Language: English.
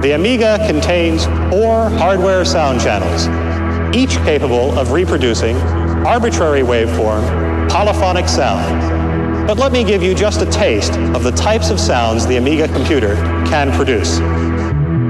The Amiga contains 4 hardware sound channels, each capable of reproducing arbitrary waveform, polyphonic sound. But let me give you just a taste of the types of sounds the Amiga computer can produce.